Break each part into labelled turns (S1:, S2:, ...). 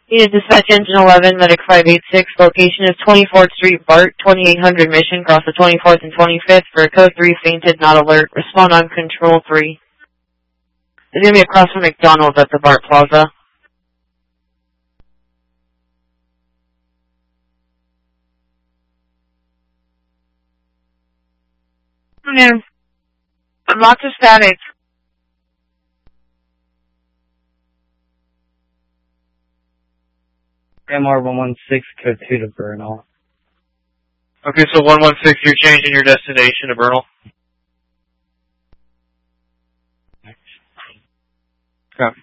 S1: Unit Dispatch Engine 11, Medic 586, location is 24th Street, BART, 2800 Mission, cross the 24th and 25th for a code 3 fainted, not alert. Respond on control 3. It's going to be across from McDonald's at the BART Plaza.
S2: Afternoon. Lots of static.
S3: MR 116, code 2 to Bernal.
S4: Okay, so 116, you're changing your destination to Bernal? Okay.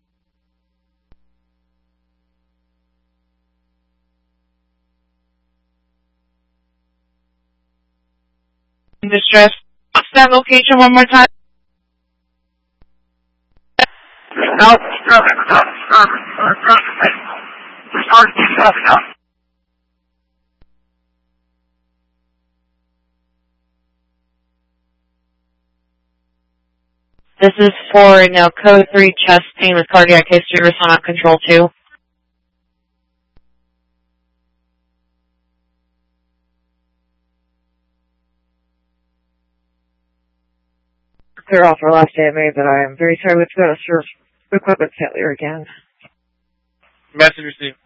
S2: In distress. What's that location one more time? No.
S1: This is for now code 3 chest pain with cardiac history. Respond on control 2.
S5: Clear off our last day of May, but I am very sorry with the equipment failure again.
S4: Message received.